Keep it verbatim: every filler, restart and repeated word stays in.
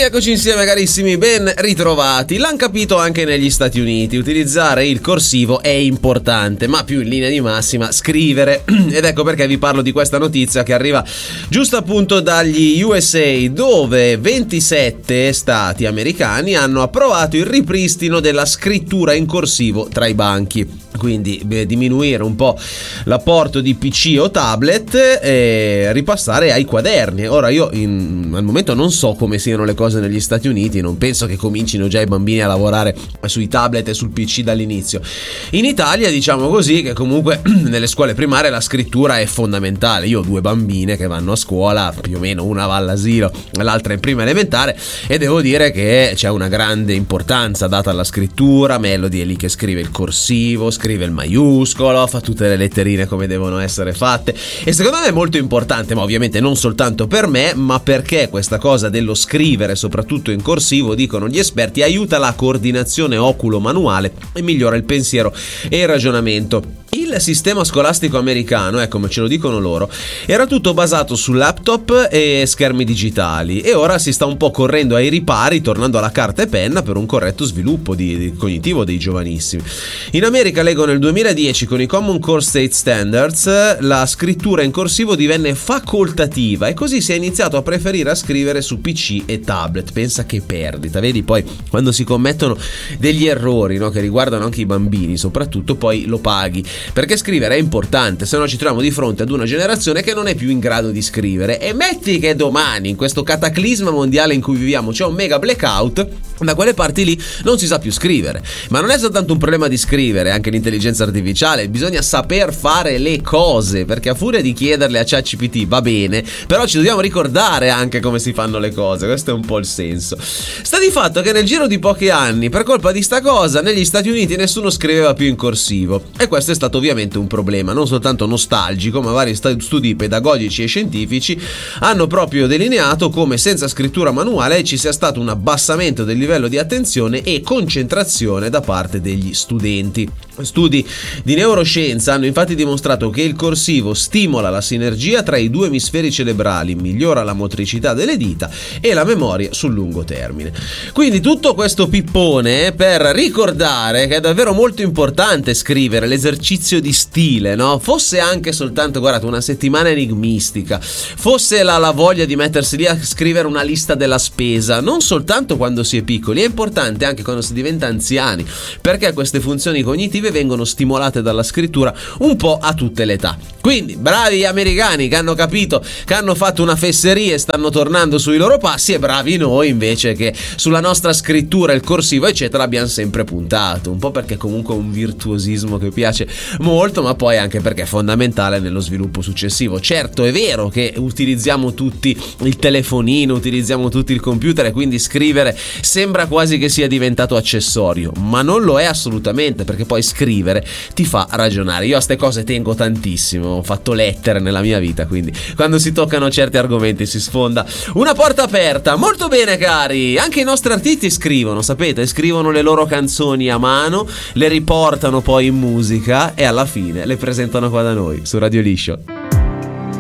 Rieccoci insieme carissimi, ben ritrovati. L'han capito anche negli Stati Uniti, utilizzare il corsivo è importante, ma più in linea di massima scrivere. Ed ecco perché vi parlo di questa notizia che arriva giusto appunto dagli U S A, dove ventisette stati americani hanno approvato il ripristino della scrittura in corsivo tra i banchi. Quindi beh, diminuire un po' l'apporto di P C o tablet e ripassare ai quaderni. Ora io in, al momento non so come siano le cose negli Stati Uniti, non penso che comincino già i bambini a lavorare sui tablet e sul P C dall'inizio. In Italia diciamo così che comunque nelle scuole primarie la scrittura è fondamentale. Io ho due bambine che vanno a scuola, più o meno una va all'asilo e l'altra in prima elementare, e devo dire che c'è una grande importanza data alla scrittura. Melody è lì che scrive il corsivo, scrive il maiuscolo, fa tutte le letterine come devono essere fatte, e secondo me è molto importante, ma ovviamente non soltanto per me, ma perché questa cosa dello scrivere soprattutto in corsivo, dicono gli esperti, aiuta la coordinazione oculo-manuale e migliora il pensiero e il ragionamento. Il sistema scolastico americano, eh, come ce lo dicono loro, era tutto basato su laptop e schermi digitali, e ora si sta un po' correndo ai ripari, tornando alla carta e penna per un corretto sviluppo di, di cognitivo dei giovanissimi. In America, leggo, nel duemiladieci con i Common Core State Standards la scrittura in corsivo divenne facoltativa, e così si è iniziato a preferire a scrivere su P C e tablet. Pensa che perdita, vedi? Poi quando si commettono degli errori, no, che riguardano anche i bambini soprattutto, poi lo paghi, perché scrivere è importante, se no ci troviamo di fronte ad una generazione che non è più in grado di scrivere. E metti che domani, in questo cataclisma mondiale in cui viviamo, c'è un mega blackout, da quelle parti lì non si sa più scrivere. Ma non è soltanto un problema di scrivere, anche l'intelligenza artificiale, bisogna saper fare le cose, perché a furia di chiederle a ChatGPT va bene, però ci dobbiamo ricordare anche come si fanno le cose. Questo è un po' il senso. Sta di fatto che nel giro di pochi anni, per colpa di sta cosa, negli Stati Uniti nessuno scriveva più in corsivo, e questo è stato ovviamente un problema non soltanto nostalgico, ma vari studi pedagogici e scientifici hanno proprio delineato come senza scrittura manuale ci sia stato un abbassamento del livello di attenzione e concentrazione da parte degli studenti. Studi di neuroscienza hanno infatti dimostrato che il corsivo stimola la sinergia tra i due emisferi cerebrali, migliora la motricità delle dita e la memoria sul lungo termine. Quindi tutto questo pippone per ricordare che è davvero molto importante scrivere, l'esercizio di stile, no? Fosse anche soltanto, guardate, una settimana enigmistica, fosse la, la voglia di mettersi lì a scrivere una lista della spesa, non soltanto quando si è piccoli, è importante anche quando si diventa anziani, perché queste funzioni cognitive vengono stimolate dalla scrittura un po' a tutte le età. Quindi bravi gli americani che hanno capito che hanno fatto una fesseria e stanno tornando sui loro passi, e bravi noi invece che sulla nostra scrittura, il corsivo eccetera abbiamo sempre puntato, un po' perché comunque è un virtuosismo che piace molto, ma poi anche perché è fondamentale nello sviluppo successivo. Certo, è vero che utilizziamo tutti il telefonino, utilizziamo tutti il computer, e quindi scrivere sembra quasi che sia diventato accessorio, ma non lo è assolutamente, perché poi scrivere ti fa ragionare. Io a ste cose tengo tantissimo, ho fatto lettere nella mia vita, quindi quando si toccano certi argomenti si sfonda una porta aperta. Molto bene cari, anche i nostri artisti scrivono, sapete, scrivono le loro canzoni a mano, le riportano poi in musica e alla fine le presentano qua da noi su Radio Liscio.